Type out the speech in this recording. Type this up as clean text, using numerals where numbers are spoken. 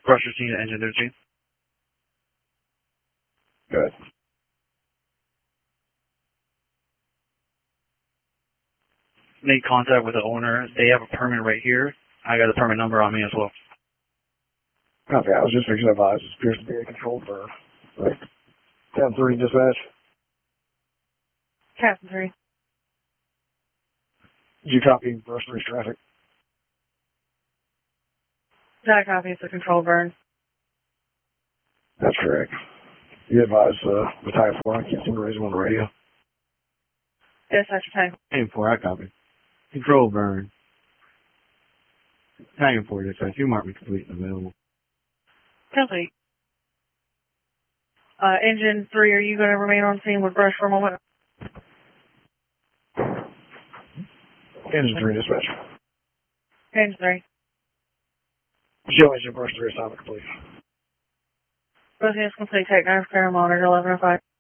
Brush routine to engine 13. Good. Made contact with the owner. They have a permit right here. I got the permit number on me as well. Copy. I was just fixing to advise. It appears to be a controlled burn. Right. 10-3 dispatch. Captain 3. Did you copy brush through traffic? That copy is a control burn. That's correct. You advised Battalion 4. I can't seem to raise him on the radio. Dispatcher tank. Battalion 4, I copy. Control burn. Battalion 4 dispatch. You mark me complete and available. Complete. Engine 3, are you going to remain on scene with brush for a moment? Engine 3 dispatch. Engine 3. Show engine brush 3 assignment complete. Both units complete. Take 9 for monitor 1105.